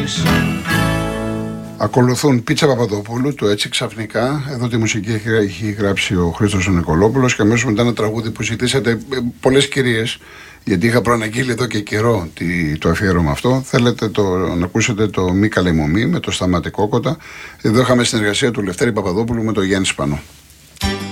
ζήσεις. Ακολουθούν Πίτσα Παπαδοπούλου, το Έτσι Ξαφνικά. Εδώ τη μουσική έχει γράψει ο Χρήστος ο Νικολόπουλος και αμέσως μετά ένα τραγούδι που ζητήσατε πολλές κυρίες, γιατί είχα προαναγγείλει εδώ και καιρό το αφιέρωμα αυτό. Θέλετε να ακούσετε το Μη Καλαϊμωμή με το Σταμάτη Κόκοτα. Εδώ είχαμε συνεργασία του Λευτέρη Παπαδόπουλου με τον Γιάννη Σπανό.